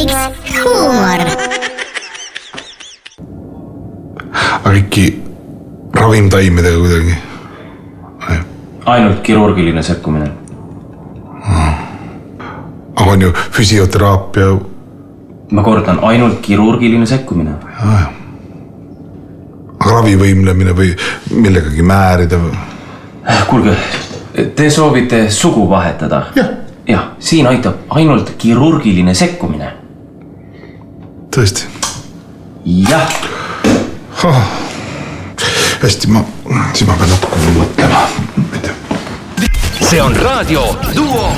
X huumor. Aga ikki ravimtaimedega kuidagi? Ainult kirurgiline sekkumine. Aga on ju füsioteraapia. Ma kordan, ainult kirurgiline sekkumine. Aga ravivõimlemine või millegagi määrida? Kuulge, te soovite sugu vahetada? Jah, siin aitab ainult kirurgiline sekkumine. Tõesti? Jah. Hästi, ma pean natuke mõtlema. See on Raadio Duo